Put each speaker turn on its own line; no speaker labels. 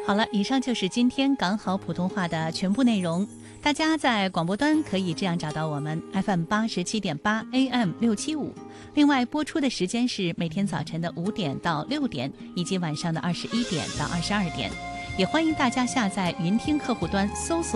好了，以上就是今天港好普通话的全部内容。大家在广播端可以这样找到我们 FM87.8 AM675，另外播出的时间是每天早晨的5点到6点，以及晚上的21点到22点。也欢迎大家下载云听客户端搜索